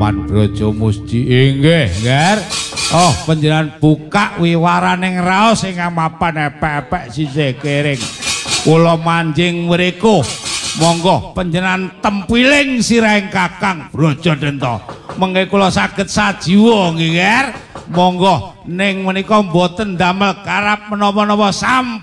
papan Brajamusti inggih Nger. Oh panjenengan buka wiwaraning raos ingkang mapan epek-epek sisih kering kula manjing mriku monggo panjenengan tempiling sirahing Kakang Brajadenta mengke kula saged sajiwa nggih Nger. Monggo ning menika mboten damel karap menapa-napa